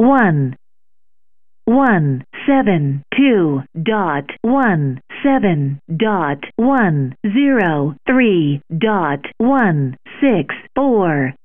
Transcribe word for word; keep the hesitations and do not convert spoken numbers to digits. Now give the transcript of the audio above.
one one seven two dot one seven dot one zero three dot one six four